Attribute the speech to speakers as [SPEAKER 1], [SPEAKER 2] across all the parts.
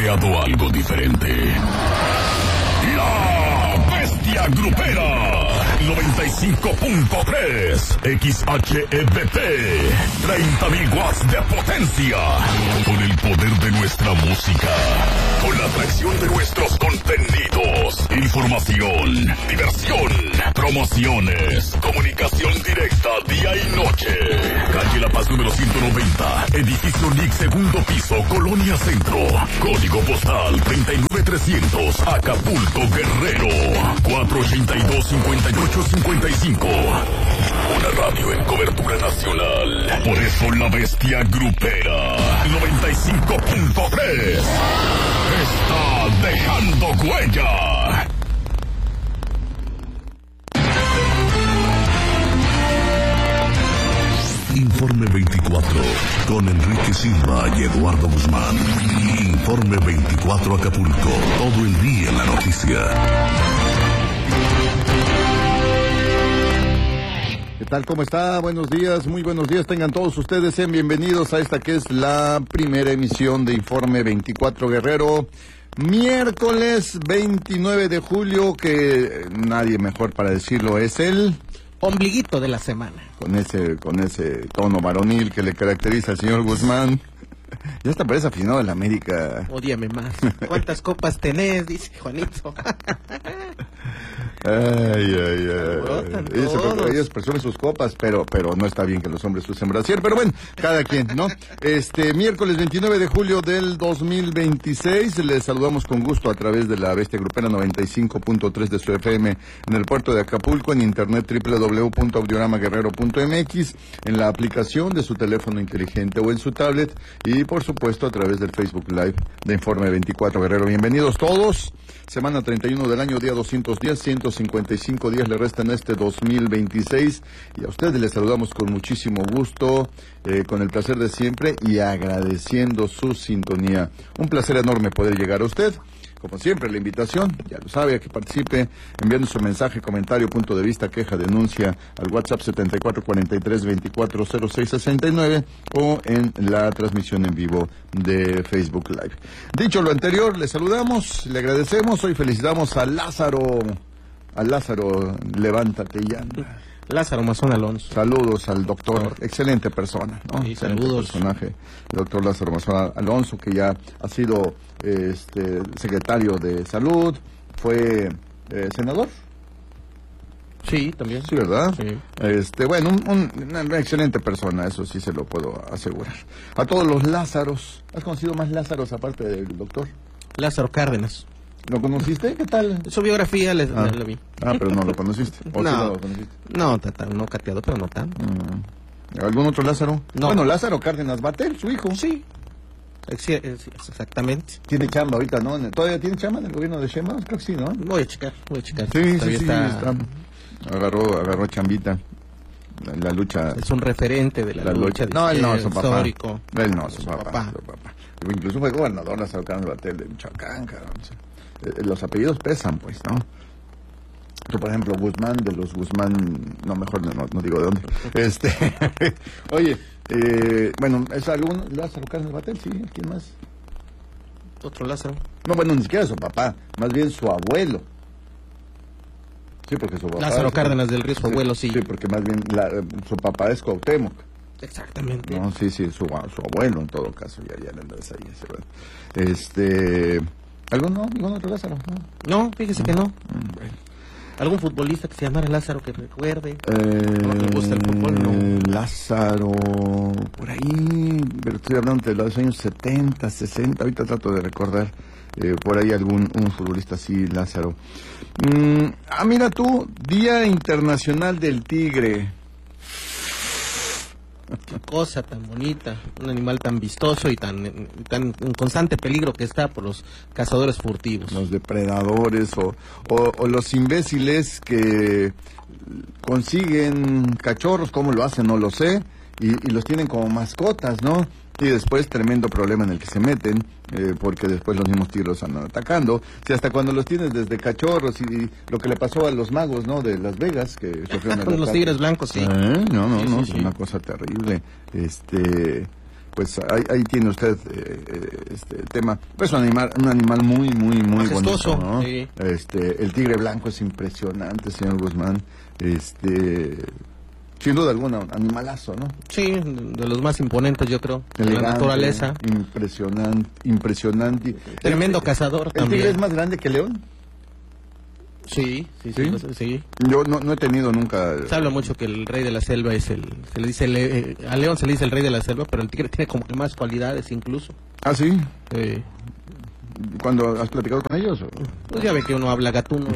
[SPEAKER 1] creado algo diferente. La Bestia Grupera 95.3 XHEBP, 30.000 watts de potencia, con el poder de nuestra música, con la atracción de nuestros contenidos, información, diversión, promociones, comunicación directa día y noche. Calle La Paz número 190, edificio LIC, segundo piso, Colonia Centro, código postal 39300, Acapulco, Guerrero, 482-5855. Una radio en cobertura nacional. Por eso la Bestia Grupera 95.3 está dejando huella. Informe 24 con Enrique Silva y Eduardo Guzmán. Informe 24 Acapulco, todo el día en la noticia.
[SPEAKER 2] ¿Qué tal? ¿Cómo está? Buenos días, muy buenos días. Tengan todos ustedes, sean bienvenidos a esta que es la primera emisión de Informe 24 Guerrero. Miércoles 29 de julio, que nadie mejor para decirlo es el
[SPEAKER 3] ombliguito de la semana.
[SPEAKER 2] Con ese tono varonil que le caracteriza al señor Guzmán. Ya hasta parece aficionado de la América.
[SPEAKER 3] Ódiame más. ¿Cuántas copas tenés? Dice Juanito.
[SPEAKER 2] Ellos presumen sus copas, pero no está bien que los hombres usen brasier. Pero bueno, cada quien, ¿no? Miércoles 29 de julio del 2026, les saludamos con gusto a través de la Bestia Grupera 95.3 de su FM en el puerto de Acapulco, en internet www.audioramaguerrero.mx, en la aplicación de su teléfono inteligente o en su tablet, y por supuesto a través del Facebook Live de Informe 24 Guerrero. Bienvenidos todos. Semana 31 del año, día 210, 155 días le restan a este 2026, y a ustedes les saludamos con muchísimo gusto, con el placer de siempre y agradeciendo su sintonía. Un placer enorme poder llegar a usted. Como siempre, la invitación, ya lo sabe, a que participe enviando su mensaje, comentario, punto de vista, queja, denuncia al WhatsApp 7443-240669 o en la transmisión en vivo de Facebook Live. Dicho lo anterior, le saludamos, le agradecemos, hoy felicitamos a Lázaro, levántate ya.
[SPEAKER 3] Lázaro Mazón Alonso.
[SPEAKER 2] Saludos al doctor, excelente persona, ¿no?
[SPEAKER 3] Sí,
[SPEAKER 2] excelente
[SPEAKER 3] saludos.
[SPEAKER 2] personaje, el doctor Lázaro Mazón Alonso, que ya ha sido secretario de Salud, fue senador.
[SPEAKER 3] Sí, también.
[SPEAKER 2] Sí, ¿verdad?
[SPEAKER 3] Sí.
[SPEAKER 2] Bueno, una excelente persona, eso sí se lo puedo asegurar. A todos los Lázaros, ¿has conocido más Lázaros aparte del doctor?
[SPEAKER 3] Lázaro Cárdenas.
[SPEAKER 2] ¿Lo conociste? ¿Qué tal?
[SPEAKER 3] Su biografía la vi.
[SPEAKER 2] Pero no lo conociste. ¿O
[SPEAKER 3] No,
[SPEAKER 2] sí lo conociste?
[SPEAKER 3] No cateado, pero no tan.
[SPEAKER 2] ¿Algún otro Lázaro?
[SPEAKER 3] No.
[SPEAKER 2] Bueno, Lázaro Cárdenas Batel, su hijo.
[SPEAKER 3] Sí. Exactamente.
[SPEAKER 2] Tiene chamba ahorita, ¿no? ¿Todavía tiene chamba en el gobierno de Sheinbaum? Creo que sí, ¿no?
[SPEAKER 3] Voy a checar.
[SPEAKER 2] Sí,
[SPEAKER 3] Todavía
[SPEAKER 2] está. Agarró chambita. La lucha.
[SPEAKER 3] Es un referente de la lucha de
[SPEAKER 2] No, él no, su papá.
[SPEAKER 3] histórico.
[SPEAKER 2] Él no, su papá. Incluso fue gobernador Lázaro Cárdenas Batel de Michoacán, cabrón. Los apellidos pesan, pues, ¿no? Yo, por ejemplo, Guzmán, de los Guzmán, no, mejor no digo de dónde. Oye, bueno, ¿es algún Lázaro Cárdenas Batel? Sí, ¿quién más?
[SPEAKER 3] Otro Lázaro.
[SPEAKER 2] No, bueno, ni siquiera su papá, más bien su abuelo. Sí, porque su papá...
[SPEAKER 3] Lázaro Cárdenas del Río, su abuelo, sí.
[SPEAKER 2] Sí, porque más bien su papá es Cuauhtémoc.
[SPEAKER 3] Exactamente.
[SPEAKER 2] No, sí, su abuelo en todo caso, ya le andas ahí. ¿Ningún otro Lázaro?
[SPEAKER 3] No, fíjese que no.
[SPEAKER 2] Bueno.
[SPEAKER 3] ¿Algún futbolista que se llamara Lázaro que recuerde? ¿No le gusta el fútbol? No.
[SPEAKER 2] Lázaro, por ahí, pero estoy hablando de los años 70, 60, ahorita trato de recordar por ahí un futbolista así, Lázaro. Mira tú, Día Internacional del Tigre.
[SPEAKER 3] Qué cosa tan bonita, un animal tan vistoso y tan en constante peligro que está por los cazadores furtivos.
[SPEAKER 2] Los depredadores o los imbéciles que consiguen cachorros, cómo lo hacen, no lo sé, y los tienen como mascotas, ¿no? Y después tremendo problema en el que se meten, porque después los mismos tigres los andan atacando. Si hasta cuando los tienes desde cachorros, y lo que le pasó a los magos, ¿no? De Las Vegas, que sufrieron
[SPEAKER 3] con los tigres blancos, sí.
[SPEAKER 2] No,
[SPEAKER 3] Sí,
[SPEAKER 2] es una cosa terrible. pues ahí tiene usted este tema. Pues un animal muy
[SPEAKER 3] majestuoso,
[SPEAKER 2] bonito, ¿no?
[SPEAKER 3] sí.
[SPEAKER 2] El tigre blanco es impresionante, señor Guzmán. Sin duda alguna, un animalazo, ¿no?
[SPEAKER 3] Sí, de los más imponentes, yo creo, de la
[SPEAKER 2] Elegante,
[SPEAKER 3] naturaleza.
[SPEAKER 2] Impresionante.
[SPEAKER 3] Tremendo cazador
[SPEAKER 2] ¿El
[SPEAKER 3] también.
[SPEAKER 2] tigre es más grande que el león?
[SPEAKER 3] Sí.
[SPEAKER 2] Yo no he tenido nunca...
[SPEAKER 3] Se habla mucho que el rey de la selva es se le dice al león se le dice el rey de la selva, pero el tigre tiene como que más cualidades incluso.
[SPEAKER 2] ¿Ah, sí?
[SPEAKER 3] Sí.
[SPEAKER 2] ¿Cuándo has platicado con ellos?
[SPEAKER 3] Pues ya ve que uno habla gatuno.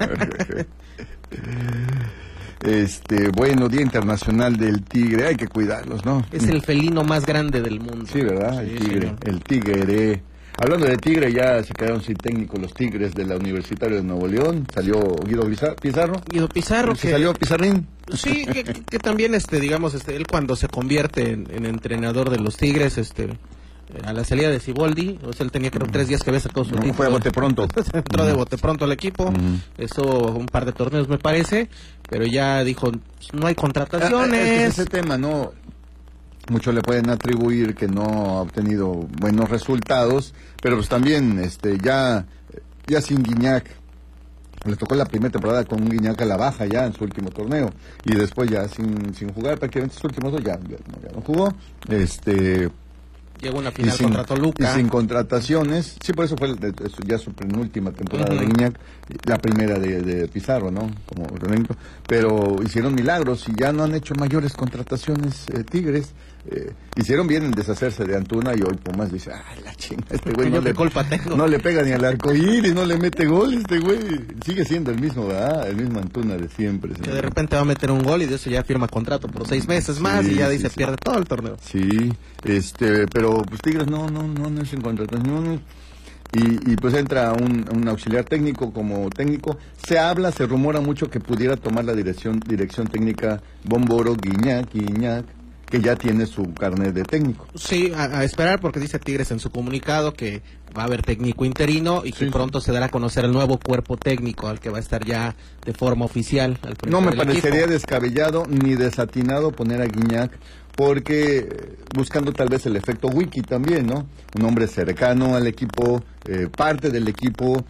[SPEAKER 2] Bueno, Día Internacional del Tigre, hay que cuidarlos, ¿no?
[SPEAKER 3] Es el felino más grande del mundo.
[SPEAKER 2] Sí, ¿verdad?
[SPEAKER 3] Sí,
[SPEAKER 2] El tigre,
[SPEAKER 3] señor.
[SPEAKER 2] el tigre. Hablando de tigre, ya se quedaron sin técnico los Tigres de la Universitaria de Nuevo León. Salió Guido Pizarro.
[SPEAKER 3] Guido Pizarro,
[SPEAKER 2] ¿Se salió Pizarrín?
[SPEAKER 3] Sí, que también, digamos, él cuando se convierte en entrenador de los Tigres, a la salida de Siboldi, o sea, él tenía, creo, 3 días que había sacado su título.
[SPEAKER 2] Fue a bote pronto.
[SPEAKER 3] Entró de bote pronto al equipo, eso un par de torneos me parece, pero ya dijo, no hay contrataciones.
[SPEAKER 2] Ese tema, ¿no? Muchos le pueden atribuir que no ha obtenido buenos resultados, pero pues también ya sin Guiñac. Le tocó la primera temporada con un Guiñac a la baja ya en su último torneo, y después ya sin jugar prácticamente sus últimos dos ya no jugó.
[SPEAKER 3] Llegó una final contra Toluca.
[SPEAKER 2] Y sin contrataciones. Sí, por eso fue ya su penúltima temporada de Guiñac, la primera de Pizarro, ¿no? Como técnico. Pero hicieron milagros y ya no han hecho mayores contrataciones Tigres. Hicieron bien en deshacerse de Antuna, y hoy Pumas dice, la chinga, este güey
[SPEAKER 3] ¿Qué culpa tengo?
[SPEAKER 2] No le pega ni al arcoíris, no le mete gol, este güey sigue siendo el mismo, ¿verdad? El mismo Antuna de siempre.
[SPEAKER 3] Que de repente va a meter un gol y de eso ya firma contrato por 6 meses más, y ya dice, pierde todo el torneo.
[SPEAKER 2] Sí, pero pues Tigres no hacen contrataciones. Y pues entra un auxiliar técnico como técnico. Se rumora mucho que pudiera tomar la dirección técnica Bomboro Guiñac, que ya tiene su carnet de técnico.
[SPEAKER 3] Sí, a esperar, porque dice Tigres en su comunicado que va a haber técnico interino y que pronto se dará a conocer el nuevo cuerpo técnico al que va a estar ya de forma oficial al frente
[SPEAKER 2] No me
[SPEAKER 3] del
[SPEAKER 2] parecería
[SPEAKER 3] equipo.
[SPEAKER 2] descabellado ni desatinado poner a Guiñac, porque buscando tal vez el efecto Wiki también, ¿no? Un hombre cercano al equipo, parte del equipo,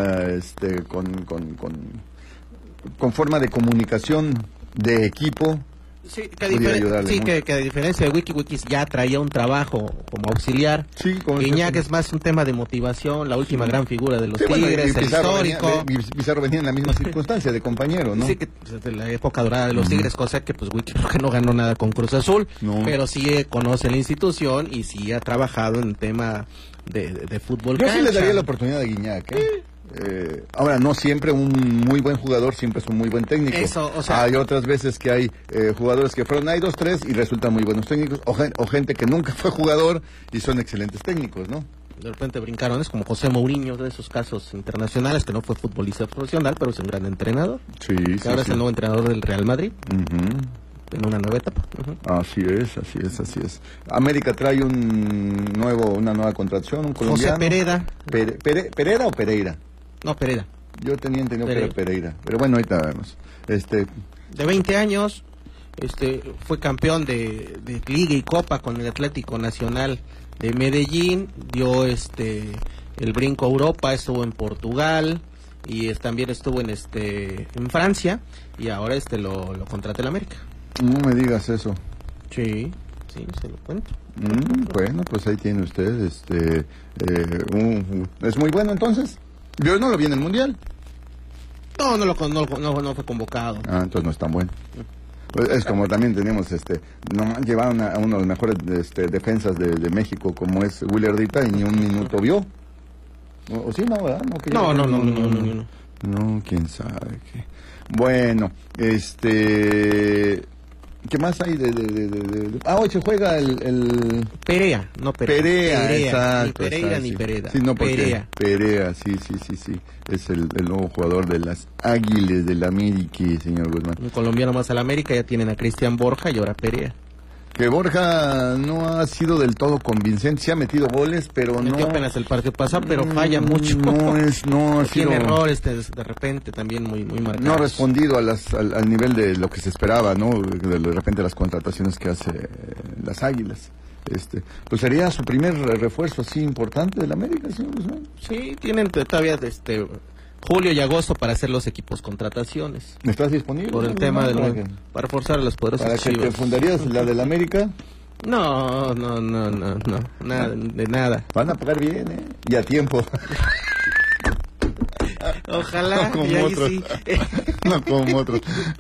[SPEAKER 2] con forma de comunicación de equipo.
[SPEAKER 3] Sí, que a diferencia de Wiki ya traía un trabajo como auxiliar.
[SPEAKER 2] Sí,
[SPEAKER 3] Guiñac es más un tema de motivación, la última gran figura de los Tigres, el histórico.
[SPEAKER 2] Pizarro venía en la misma circunstancia de compañero, ¿no?
[SPEAKER 3] Sí, que desde la época dorada de los Tigres, cosa que pues Wiki creo que no ganó nada con Cruz Azul, pero sí conoce la institución y sí ha trabajado en el tema de fútbol.
[SPEAKER 2] Yo
[SPEAKER 3] cancha.
[SPEAKER 2] sí le daría la oportunidad a Guiñac, ahora, no siempre un muy buen jugador siempre es un muy buen técnico.
[SPEAKER 3] Eso, o sea,
[SPEAKER 2] hay otras veces que hay jugadores que fueron ahí 2, 3 y resultan muy buenos técnicos, o gente que nunca fue jugador y son excelentes técnicos, ¿no?
[SPEAKER 3] De repente brincaron, es como José Mourinho, de esos casos internacionales, que no fue futbolista profesional, pero es un gran entrenador.
[SPEAKER 2] Sí,
[SPEAKER 3] que ahora es el nuevo entrenador del Real Madrid. En una nueva etapa.
[SPEAKER 2] Así es. América trae una nueva contratación, un colombiano.
[SPEAKER 3] José Pereda.
[SPEAKER 2] ¿Pereda o Pereira?
[SPEAKER 3] No, Pereda.
[SPEAKER 2] Yo tenía entendido que era Pereira, pero bueno, ahorita vemos.
[SPEAKER 3] De 20 años, fue campeón de Liga y Copa con el Atlético Nacional de Medellín, dio el brinco a Europa, estuvo en Portugal y también estuvo en Francia, y ahora lo contrata el América.
[SPEAKER 2] No me digas eso.
[SPEAKER 3] Sí, se lo cuento.
[SPEAKER 2] Bueno, pues ahí tiene usted, es muy bueno entonces. Yo no lo vi en el Mundial.
[SPEAKER 3] No fue convocado.
[SPEAKER 2] Entonces no es tan bueno. Pues es como también tenemos, llevaron a uno de los mejores defensas de México, como es Willy Ardita, y ni un minuto vio. ¿O sí, no, verdad?
[SPEAKER 3] No.
[SPEAKER 2] No, quién sabe qué. Bueno, ¿qué más hay hoy se juega el...
[SPEAKER 3] Perea, no Perea.
[SPEAKER 2] Perea, exacto.
[SPEAKER 3] Ni Pereira ni Pereda.
[SPEAKER 2] Sí, no, porque Perea, sí. Es el nuevo jugador de las Águilas del América, señor Guzmán.
[SPEAKER 3] Un colombiano más al América, ya tienen a Cristian Borja y ahora Perea.
[SPEAKER 2] Que Borja no ha sido del todo convincente, se ha metido goles, pero
[SPEAKER 3] metió apenas el partido pasado, pero falla mucho. Tiene errores de repente también muy marcados.
[SPEAKER 2] No ha respondido al nivel de lo que se esperaba, ¿no? De repente las contrataciones que hace las Águilas. pues sería su primer refuerzo así importante del América, señor Guzmán.
[SPEAKER 3] Sí, tienen todavía julio y agosto para hacer los equipos contrataciones.
[SPEAKER 2] ¿Estás disponible?
[SPEAKER 3] Por el tema para forzar a los poderosos
[SPEAKER 2] ¿Para que
[SPEAKER 3] Chivas.
[SPEAKER 2] te fundarías la del América?
[SPEAKER 3] No, nada, de nada.
[SPEAKER 2] Van a pagar bien, y a tiempo.
[SPEAKER 3] Ojalá.
[SPEAKER 2] No como otros.
[SPEAKER 3] Sí.
[SPEAKER 2] No como otros.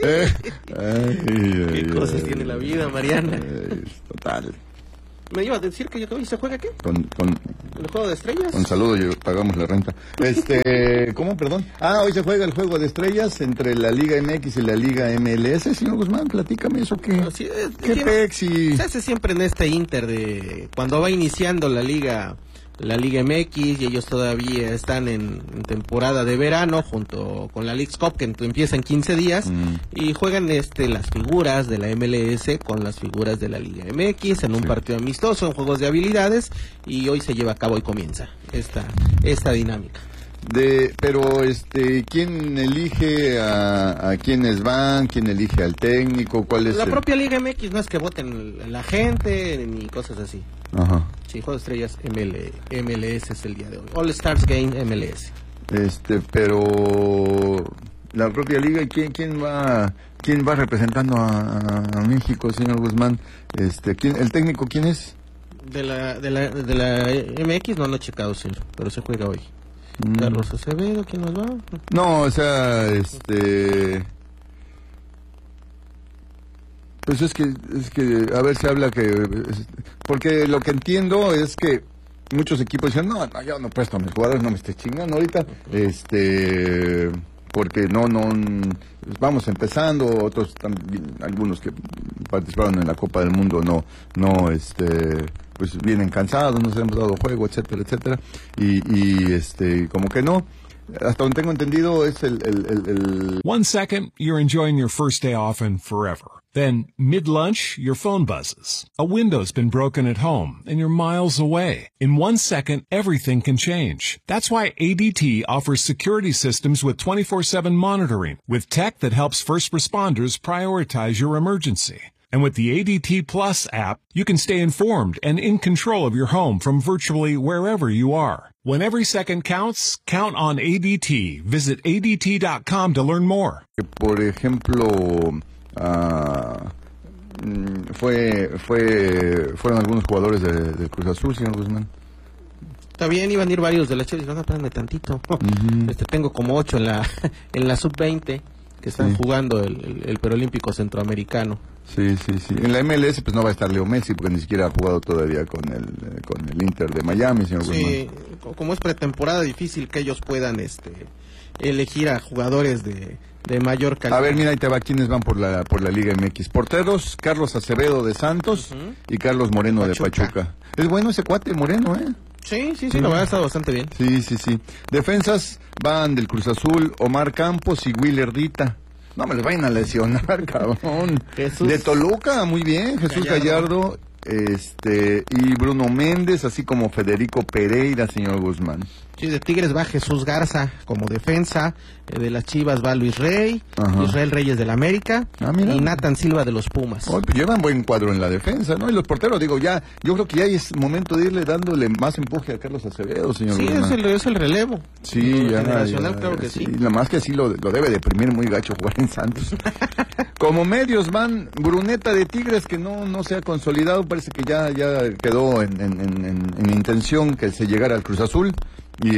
[SPEAKER 3] ¿Qué cosas tiene la vida, Mariana?
[SPEAKER 2] Total.
[SPEAKER 3] ¿Me iba a decir que hoy se juega qué?
[SPEAKER 2] Con
[SPEAKER 3] ¿El juego de estrellas?
[SPEAKER 2] Con saludo, pagamos la renta. ¿Cómo, perdón? Hoy se juega el juego de estrellas entre la Liga MX y la Liga MLS. Señor Guzmán, platícame eso, ¿qué pexi?
[SPEAKER 3] Se hace siempre en este inter de cuando va iniciando la Liga MX y ellos todavía están en temporada de verano junto con la Leagues Cup que empieza en 15 días y juegan las figuras de la MLS con las figuras de la Liga MX en un partido amistoso, en juegos de habilidades, y hoy se lleva a cabo y comienza esta dinámica.
[SPEAKER 2] Pero ¿quién elige a quiénes van? ¿Quién elige al técnico? ¿Cuál es
[SPEAKER 3] la propia Liga MX? No es que voten la gente ni cosas así.
[SPEAKER 2] Ajá.
[SPEAKER 3] Sí, Juego de Estrellas MLS es el día de hoy. All Stars Game MLS.
[SPEAKER 2] Pero la propia liga, ¿quién va representando a México, señor Guzmán? ¿El técnico quién es?
[SPEAKER 3] De la MX no lo he checado, señor, pero se juega hoy. Carlos Acevedo, ¿quién nos va?
[SPEAKER 2] No, o sea, pues es que a ver, se habla porque lo que entiendo es que muchos equipos dicen, no, yo no presto a mis jugadores, no me estés chingando ahorita, porque no, vamos empezando, otros también, algunos que participaron en la Copa del Mundo pues vienen cansados, no se hemos dado juego, etcétera, etcétera, y como que no. Hasta donde tengo entendido es el...
[SPEAKER 4] 1 second, you're enjoying your first day off and forever. Then, mid-lunch, your phone buzzes. A window's been broken at home, and you're miles away. In 1 second, everything can change. That's why ADT offers security systems with 24/7 monitoring, with tech that helps first responders prioritize your emergency. And with the ADT Plus app, you can stay informed and in control of your home from virtually wherever you are. When every second counts, count on ADT. Visit ADT.com to learn more.
[SPEAKER 2] Por ejemplo, fueron algunos jugadores de Cruz Azul, señor Guzmán.
[SPEAKER 3] Está bien, iban a ir varios de la Chivas, no, espérame tantito. Tengo como 8 en la sub-20 que están jugando el preolímpico centroamericano.
[SPEAKER 2] Sí. En la MLS pues no va a estar Leo Messi porque ni siquiera ha jugado todavía con el Inter de Miami, señor Guzmán.
[SPEAKER 3] Sí, como es pretemporada, difícil que ellos puedan elegir a jugadores de mayor calidad.
[SPEAKER 2] A ver, mira, ahí te va quiénes van por la Liga MX. Porteros, Carlos Acevedo de Santos y Carlos Moreno de Pachuca. Es bueno ese cuate Moreno, ¿eh?
[SPEAKER 3] Sí, la verdad ha estado bastante bien.
[SPEAKER 2] Sí. Defensas van del Cruz Azul, Omar Campos y Willer Dita. No me les vayan a lesionar, cabrón. De Toluca, muy bien, Jesús Gallardo, y Bruno Méndez, así como Federico Pereira, señor Guzmán.
[SPEAKER 3] Sí, de Tigres va Jesús Garza como defensa, de las Chivas va Luis Rey, Israel Reyes del América y Nathan Silva de los Pumas.
[SPEAKER 2] Pues llevan buen cuadro en la defensa, ¿no? Y los porteros, yo creo que ya es momento de irle dándole más empuje a Carlos Acevedo, señor Guzmán.
[SPEAKER 3] Sí, es el relevo.
[SPEAKER 2] Sí,
[SPEAKER 3] generacional, claro que sí.
[SPEAKER 2] Nada más que sí lo debe deprimir muy gacho jugar en Santos. Como medios van Bruneta de Tigres, que no se ha consolidado, parece que ya quedó en intención que se llegara al Cruz Azul. Y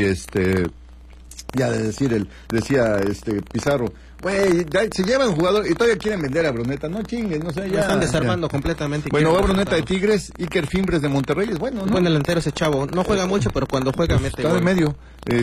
[SPEAKER 2] decía Pizarro, güey, se llevan jugador y todavía quieren vender a Bruneta, no chinguen, no sé, ya.
[SPEAKER 3] Están desarmando completamente.
[SPEAKER 2] Bueno, va Bruneta de Tigres, Iker Fimbres de Monterrey, es bueno, ¿no?
[SPEAKER 3] Buen delantero ese chavo, no juega mucho, pero cuando juega mete
[SPEAKER 2] está
[SPEAKER 3] gol.
[SPEAKER 2] De medio,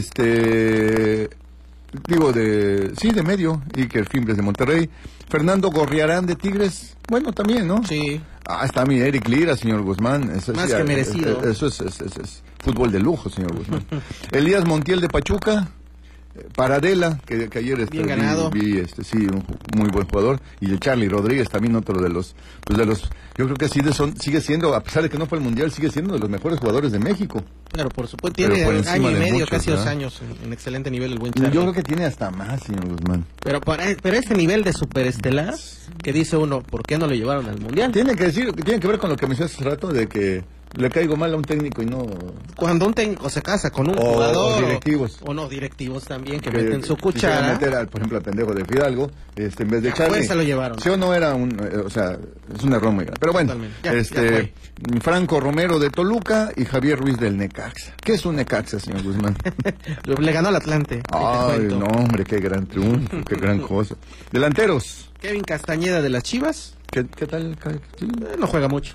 [SPEAKER 2] de medio, Iker Fimbres de Monterrey. Fernando Gorriarán de Tigres, bueno, también, ¿no?
[SPEAKER 3] Sí.
[SPEAKER 2] Está mi Eric Lira, señor Guzmán.
[SPEAKER 3] Más que merecido.
[SPEAKER 2] Eso es fútbol de lujo, señor Guzmán. Elías Montiel de Pachuca Paradela, que ayer
[SPEAKER 3] bien ganado.
[SPEAKER 2] vi sí, un muy buen jugador, y el Charlie Rodríguez también otro de los, yo creo que sigue siendo, a pesar de que no fue el Mundial, sigue siendo de los mejores jugadores de México.
[SPEAKER 3] Pero por supuesto, tiene año y medio, casi 2 años en excelente nivel el buen Charlie.
[SPEAKER 2] Yo creo que tiene hasta más, señor Guzmán.
[SPEAKER 3] Pero este nivel de superestelar, que dice uno, ¿por qué no lo llevaron al Mundial?
[SPEAKER 2] Tiene que ver con lo que me decía hace rato de que le caigo mal a un técnico y no...
[SPEAKER 3] Cuando un técnico se casa con un jugador...
[SPEAKER 2] O directivos.
[SPEAKER 3] O no, directivos también, que meten su cuchara.
[SPEAKER 2] Meter por ejemplo, al pendejo de Fidalgo, en vez de Charlie.
[SPEAKER 3] Se lo llevaron.
[SPEAKER 2] Sí o no era es un error muy grande. Pero bueno, ya Franco Romero de Toluca y Javier Ruiz del Necaxa. ¿Qué es un Necaxa, señor Guzmán?
[SPEAKER 3] Le ganó al Atlante.
[SPEAKER 2] Ay, no, hombre, qué gran triunfo, qué gran cosa. Delanteros.
[SPEAKER 3] Kevin Castañeda de las Chivas.
[SPEAKER 2] ¿Qué tal?
[SPEAKER 3] No juega mucho.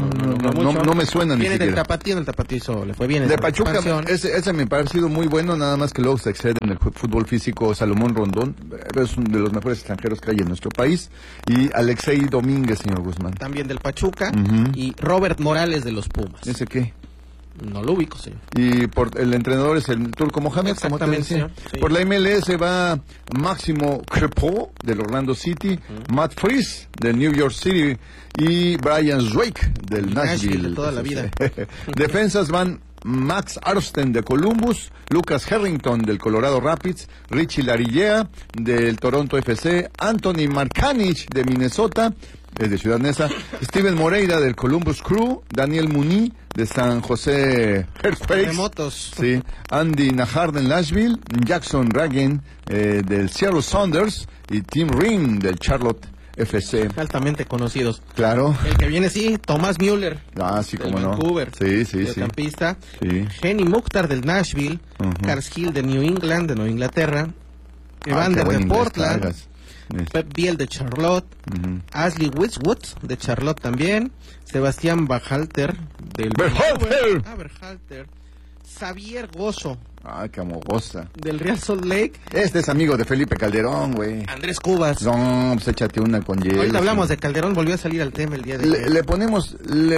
[SPEAKER 2] No me suena ni siquiera.
[SPEAKER 3] Viene del Tapatío, en el Tapatío le fue bien.
[SPEAKER 2] De Pachuca, ese me ha parecido muy bueno, nada más que luego se excede en el fútbol físico Salomón Rondón, es uno de los mejores extranjeros que hay en nuestro país, y Alexei Domínguez, señor Guzmán.
[SPEAKER 3] También del Pachuca, y Robert Morales de los Pumas.
[SPEAKER 2] ¿Ese qué?
[SPEAKER 3] No lo ubico, señor.
[SPEAKER 2] Y por el entrenador es el Turco Mohamed, como te decía. Sí. Por la MLS va Máximo Crepeau del Orlando City, Matt Fries del New York City y Brian Zwick del Nashville.
[SPEAKER 3] De toda la vida.
[SPEAKER 2] Defensas van Max Arsten de Columbus, Lucas Harrington del Colorado Rapids, Richie Larillea del Toronto FC, Anthony Markanich de Minnesota, es de Ciudad Neza, Steven Moreira del Columbus Crew, Daniel Muní de San José Earthquakes, sí, Andy Najar del Nashville, Jackson Ragen del Seattle Sounders y Tim Ring del Charlotte FC.
[SPEAKER 3] Altamente conocidos.
[SPEAKER 2] Claro.
[SPEAKER 3] El que viene, sí, Thomas Müller.
[SPEAKER 2] Ah, sí, como no.
[SPEAKER 3] Vancouver.
[SPEAKER 2] Sí.
[SPEAKER 3] Campista.
[SPEAKER 2] Sí.
[SPEAKER 3] Henny Mukhtar del Nashville. Cars Hill de New England, de Nueva Inglaterra. Evander de Portland. Pep Biel de Charlotte. Ashley Westwood de Charlotte también. Sebastián Berhalter del Berhalter. Xavier Gozo.
[SPEAKER 2] Ah, qué amogosa.
[SPEAKER 3] Del Real Salt Lake.
[SPEAKER 2] Este es amigo de Felipe Calderón, güey.
[SPEAKER 3] Andrés Cubas.
[SPEAKER 2] No, pues échate una con hielo.
[SPEAKER 3] Ahorita hablamos de Calderón, volvió a salir al tema el día de
[SPEAKER 2] hoy. Le ponemos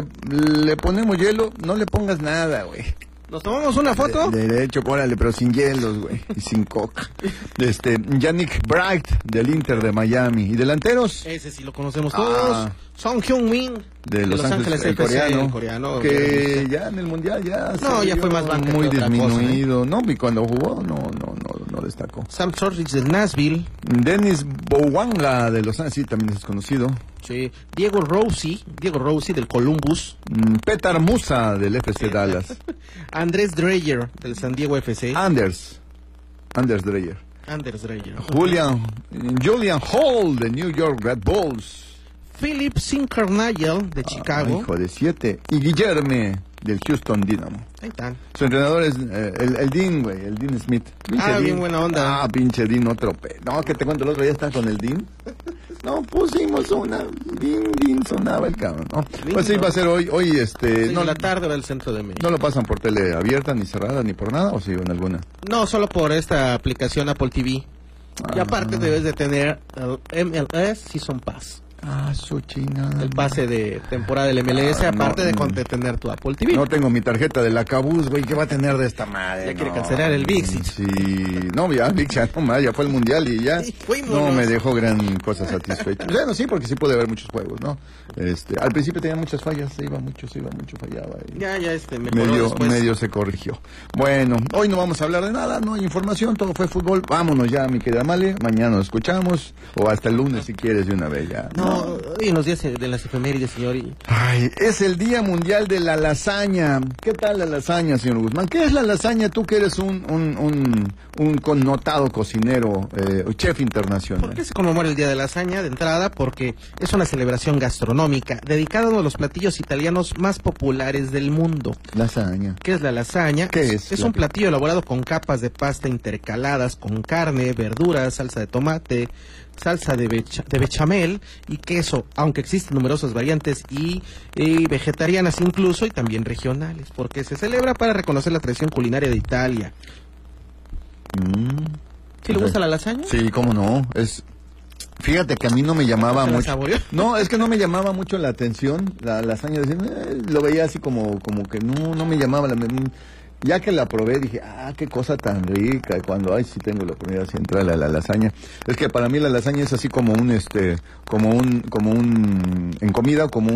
[SPEAKER 2] hielo, no le pongas nada, güey.
[SPEAKER 3] ¿Nos tomamos una foto?
[SPEAKER 2] Derecho, órale, pero sin hielos, güey. Y sin coca. Yannick Bright, del Inter de Miami. ¿Y delanteros?
[SPEAKER 3] Ese sí lo conocemos todos. Song Hyun-min,
[SPEAKER 2] de Los Ángeles, el coreano. Que ya en el Mundial ya
[SPEAKER 3] fue más banca
[SPEAKER 2] muy disminuido. Cosa, ¿eh? No, y cuando jugó no destacó.
[SPEAKER 3] Sam Sorrich del Nashville.
[SPEAKER 2] Dennis Bouanga de Los Ángeles, sí, también es conocido.
[SPEAKER 3] Sí. Diego Rossi del Columbus.
[SPEAKER 2] Petar Musa del FC Dallas.
[SPEAKER 3] Andrés Dreyer del San Diego FC.
[SPEAKER 2] Anders Dreyer. Julian Hall de New York Red Bulls.
[SPEAKER 3] Philip Sinkernagel de Chicago.
[SPEAKER 2] Hijo de 7. Y Guillerme del Houston Dynamo.
[SPEAKER 3] Ahí están.
[SPEAKER 2] Su entrenador es el Dean, güey, el Dean Smith.
[SPEAKER 3] Bien buena onda.
[SPEAKER 2] Pinche Dean, otro No, que te cuento, el otro día está con el Dean. No, pusimos una. Dean sonaba el cabrón, ¿no? Pues sí, va a ser hoy
[SPEAKER 3] no, la tarde va al centro de México.
[SPEAKER 2] ¿No lo pasan por tele abierta, ni cerrada, ni por nada, o sí, en alguna?
[SPEAKER 3] No, solo por esta aplicación Apple TV. Y aparte debes de tener el MLS Season Pass.
[SPEAKER 2] Su chingada.
[SPEAKER 3] El pase de temporada del MLS, aparte de tener tu Apple TV.
[SPEAKER 2] No tengo mi tarjeta del Acabús, güey, ¿qué va a tener de esta madre?
[SPEAKER 3] Ya quiere cancelar el VIX.
[SPEAKER 2] Sí, no, ya VIX ya fue el Mundial y ya no me dejó gran cosa satisfecho. Bueno, sí, porque sí puede haber muchos juegos, ¿no? Al principio tenía muchas fallas, se iba mucho, fallaba. Medio se corrigió. Bueno, hoy no vamos a hablar de nada, no hay información, todo fue fútbol. Vámonos ya, mi querida Male, mañana nos escuchamos, o hasta el lunes si quieres de una vez ya.
[SPEAKER 3] Hoy en los días de las efemérides, señor.
[SPEAKER 2] Ay, es el Día Mundial de la Lasaña. ¿Qué tal la lasaña, señor Guzmán? ¿Qué es la lasaña? Tú que eres un connotado cocinero, chef internacional.
[SPEAKER 3] ¿Por qué se conmemora el Día de la Lasaña? De entrada, porque es una celebración gastronómica dedicada a uno de los platillos italianos más populares del mundo.
[SPEAKER 2] Lasaña.
[SPEAKER 3] ¿Qué es la lasaña?
[SPEAKER 2] ¿Qué es?
[SPEAKER 3] Es un platillo elaborado con capas de pasta intercaladas con carne, verduras, salsa de tomate, salsa de bechamel y queso, aunque existen numerosas variantes y vegetarianas incluso, y también regionales, porque se celebra para reconocer la tradición culinaria de Italia. ¿Sí le gusta la lasaña?
[SPEAKER 2] Sí, cómo no, fíjate que a mí no me llamaba mucho. No, es que no me llamaba mucho la atención la lasaña, lo veía así como que no me llamaba Ya que la probé, dije, qué cosa tan rica. Y cuando, sí tengo la oportunidad de entrar a la lasaña. Es que para mí la lasaña es así como en comida, como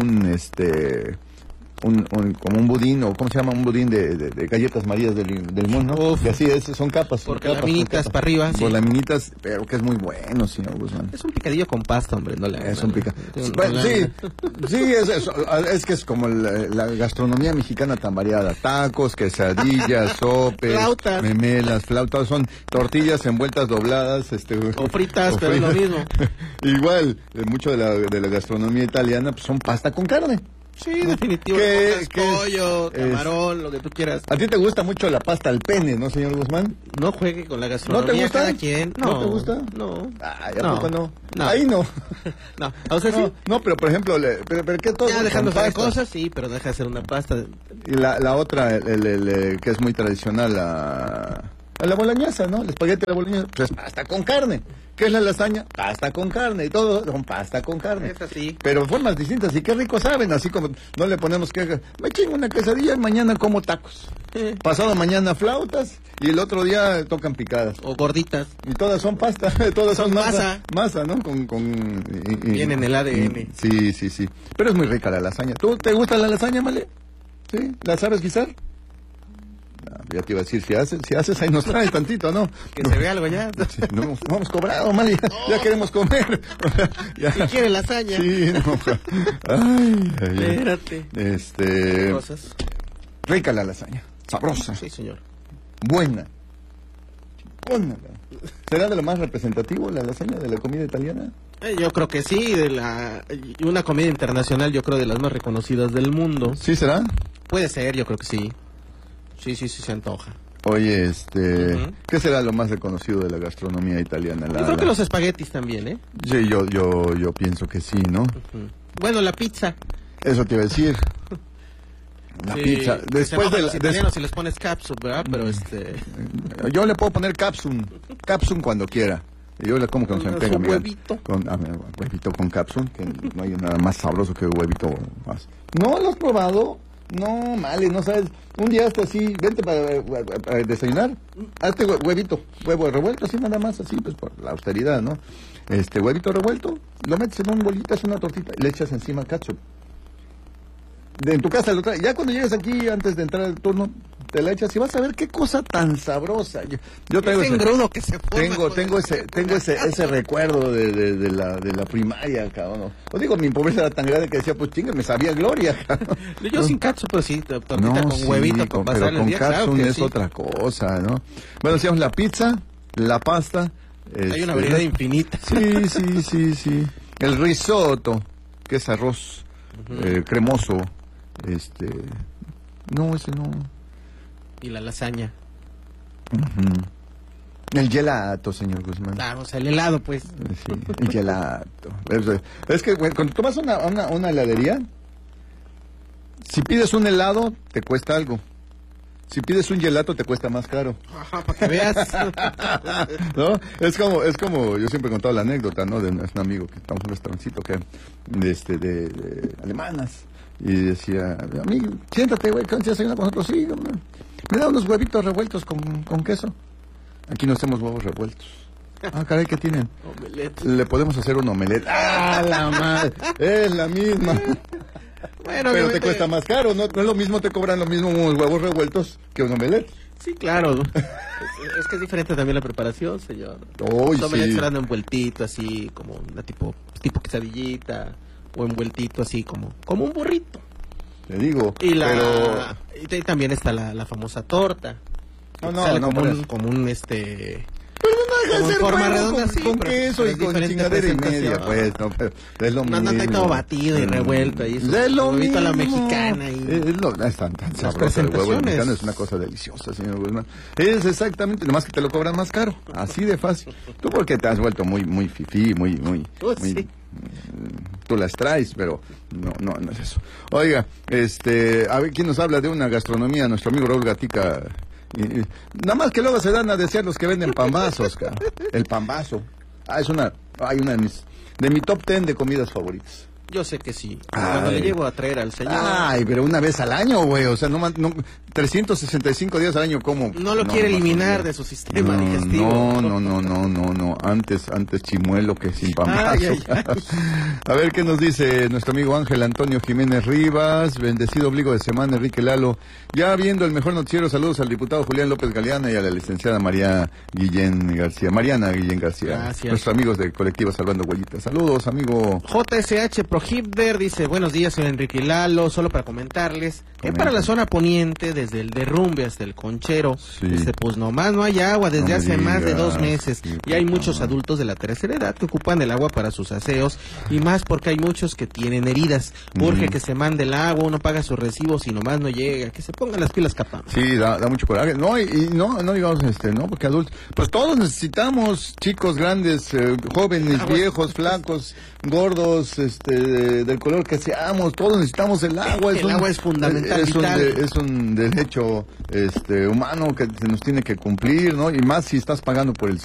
[SPEAKER 2] como un budín, o ¿cómo se llama? Un budín de galletas marías del limón, ¿no?
[SPEAKER 3] Uf.
[SPEAKER 2] Y así es, son capas.
[SPEAKER 3] Porque
[SPEAKER 2] capas,
[SPEAKER 3] laminitas para arriba, sí.
[SPEAKER 2] Por laminitas, pero que es muy bueno, señor Guzmán.
[SPEAKER 3] Es un picadillo con pasta, hombre, no le
[SPEAKER 2] Es un picadillo. Bueno, sí, es que es como la gastronomía mexicana tan variada. Tacos, quesadillas, sopes,
[SPEAKER 3] flautas,
[SPEAKER 2] memelas, flautas, son tortillas envueltas, dobladas,
[SPEAKER 3] o fritas, pero es lo mismo.
[SPEAKER 2] Igual, mucho de la gastronomía italiana pues, son pasta con carne.
[SPEAKER 3] Sí, definitivo. Pollo, camarón, lo que tú quieras.
[SPEAKER 2] ¿A ti te gusta mucho la pasta al pene, no, señor Guzmán?
[SPEAKER 3] No juegue con la gastronomía.
[SPEAKER 2] ¿No te gusta?
[SPEAKER 3] Cada quien.
[SPEAKER 2] ¿No te gusta?
[SPEAKER 3] No.
[SPEAKER 2] ¿Ya poco no?
[SPEAKER 3] No.
[SPEAKER 2] Ahí no.
[SPEAKER 3] No. O sea,
[SPEAKER 2] no,
[SPEAKER 3] sí.
[SPEAKER 2] No, pero por ejemplo, pero ¿qué todo?
[SPEAKER 3] Ya dejando de hacer cosas, sí, pero deja de hacer una pasta.
[SPEAKER 2] Y la otra, que es muy tradicional, la boloñesa, ¿no? El espagueti de la boloñesa, pues es pasta con carne. ¿Qué es la lasaña? Pasta con carne, y todo son pasta con carne.
[SPEAKER 3] Es así.
[SPEAKER 2] Pero formas distintas, y qué rico saben, así como no le ponemos que me chingo una quesadilla y mañana como tacos. Pasado mañana flautas, y el otro día tocan picadas.
[SPEAKER 3] O gorditas.
[SPEAKER 2] Y todas son pasta, todas son
[SPEAKER 3] masa.
[SPEAKER 2] Masa, ¿no?
[SPEAKER 3] Viene en el ADN.
[SPEAKER 2] Sí. Pero es muy rica la lasaña. ¿Tú te gusta la lasaña, Male? ¿Sí? ¿La sabes guisar? Ya te iba a decir, si haces ahí nos traes tantito, ¿no?
[SPEAKER 3] Que se vea algo ya.
[SPEAKER 2] Sí, no hemos cobrado, Mali, ya queremos comer.
[SPEAKER 3] ¿Quién quiere lasaña?
[SPEAKER 2] Sí, no. Ay.
[SPEAKER 3] Espérate. Cosas.
[SPEAKER 2] Rica la lasaña, sabrosa.
[SPEAKER 3] Sí, señor.
[SPEAKER 2] Buena. ¿Será de lo más representativo la lasaña de la comida italiana?
[SPEAKER 3] Yo creo que sí, una comida internacional, yo creo de las más reconocidas del mundo.
[SPEAKER 2] ¿Sí será?
[SPEAKER 3] Puede ser, yo creo que sí. Sí, se antoja.
[SPEAKER 2] Oye, ¿qué será lo más reconocido de la gastronomía italiana?
[SPEAKER 3] Yo creo que los espaguetis también, ¿eh?
[SPEAKER 2] Sí, yo pienso que sí, ¿no?
[SPEAKER 3] Bueno, la pizza.
[SPEAKER 2] Eso te iba a decir. La pizza. Después de
[SPEAKER 3] los italianos si les pones capsule, ¿verdad? Pero
[SPEAKER 2] yo le puedo poner capsule cuando quiera. Yo le como que se me pega,
[SPEAKER 3] Miguel. Huevito.
[SPEAKER 2] Huevito con capsule, que no hay nada más sabroso que huevito más. ¿No lo has probado? No, Male, no sabes. Un día hasta así, vente para desayunar. Hazte huevo revuelto, así nada más, así, pues por la austeridad, ¿no? Huevito revuelto, lo metes en un bolito, es una tortita, y le echas encima ketchup. En tu casa, ya cuando llegues aquí, antes de entrar al turno, te la echas y vas a ver qué cosa tan sabrosa. Yo traigo
[SPEAKER 3] ese engrudo que se forma.
[SPEAKER 2] Tengo ese recuerdo de la primaria, cabrón. Os digo, mi pobreza era tan grande que decía, pues chinga, me sabía gloria, cabrón.
[SPEAKER 3] Yo sin catsup, pues sí, tortita con huevito, con pasar
[SPEAKER 2] pero
[SPEAKER 3] el día,
[SPEAKER 2] con catsup
[SPEAKER 3] claro
[SPEAKER 2] es otra cosa, ¿no? Bueno, decíamos la pizza, la pasta.
[SPEAKER 3] Hay una variedad infinita.
[SPEAKER 2] Sí. El risotto, que es arroz cremoso. No, ese no.
[SPEAKER 3] Y la lasaña.
[SPEAKER 2] El gelato, señor Guzmán.
[SPEAKER 3] O sea, el helado, pues.
[SPEAKER 2] Sí, el gelato. Es que cuando tomas una heladería, si pides un helado, te cuesta algo. Si pides un gelato, te cuesta más caro.
[SPEAKER 3] Ajá, para que veas.
[SPEAKER 2] ¿No? Es como, yo siempre he contado la anécdota, ¿no? De un amigo que estamos en un restaurancito que de alemanas. Y decía, amigo, siéntate, güey, ¿qué desayunar con nosotros? Sí, me da unos huevitos revueltos con queso. Aquí no hacemos huevos revueltos. Caray, ¿qué tienen?
[SPEAKER 3] Omelette.
[SPEAKER 2] Le podemos hacer un omelette. La madre! Es la misma.
[SPEAKER 3] Bueno,
[SPEAKER 2] pero te cuesta más caro, ¿no? No es lo mismo, te cobran lo mismo unos huevos revueltos que un omelette.
[SPEAKER 3] Sí, claro. Es que es diferente también la preparación, señor.
[SPEAKER 2] Los
[SPEAKER 3] omelettes serán envueltito, así, como una tipo quesadillita, o envueltito, así, como un burrito.
[SPEAKER 2] Te digo,
[SPEAKER 3] y también está la famosa torta. Como un
[SPEAKER 2] Pero no deja de ser
[SPEAKER 3] forma redonda,
[SPEAKER 2] con queso y con chingadera y media, pues, no, pero es lo mismo.
[SPEAKER 3] No está todo batido y revuelto ahí.
[SPEAKER 2] Es lo mismo.
[SPEAKER 3] A la mexicana.
[SPEAKER 2] Es tan sabroso el huevo mexicano, es una cosa deliciosa, señor Guzmán. Es exactamente, nomás que te lo cobran más caro, así de fácil. Tú porque te has vuelto muy fifí, muy
[SPEAKER 3] sí.
[SPEAKER 2] Tú las traes, pero no es eso. Oiga, a ver, ¿quién nos habla de una gastronomía? Nuestro amigo Raúl Gatica. Nada más que luego se dan a desear los que venden pambazos, cara. El pambazo. Hay una de mi top 10 de comidas favoritas.
[SPEAKER 3] Yo sé que sí. Cuando le llego a traer al señor.
[SPEAKER 2] Pero una vez al año, güey. O sea, 365 días al año, ¿cómo?
[SPEAKER 3] No lo quiere eliminar de su sistema digestivo.
[SPEAKER 2] No. Antes chimuelo que sin pambazo. A ver qué nos dice nuestro amigo Ángel Antonio Jiménez Rivas. Bendecido obligo de semana, Enrique Lalo. Ya viendo el mejor noticiero, saludos al diputado Julián López Galeana y a la licenciada Mariana Guillén García.
[SPEAKER 3] Gracias.
[SPEAKER 2] Nuestros amigos del colectivo Salvando Huellitas. Saludos, amigo.
[SPEAKER 3] JSH Prohibder dice, buenos días, señor Enrique Lalo, solo para comentarles que para la zona poniente, desde el derrumbe hasta el Conchero, pues nomás no hay agua desde hace más de 2 meses, y hay muchos adultos de la tercera edad que ocupan el agua para sus aseos, y más porque hay muchos que tienen heridas. Urge que se mande el agua, uno paga sus recibos y nomás no llega, que se pongan las pilas, capaz.
[SPEAKER 2] Sí, da mucho coraje. No, y no digamos, no, porque adultos, pues todos necesitamos, chicos, grandes, jóvenes, viejos, flacos, gordos, del color que seamos, todos necesitamos el agua.
[SPEAKER 3] El agua es fundamental,
[SPEAKER 2] es un derecho humano que se nos tiene que cumplir, ¿no? Y más si estás pagando por el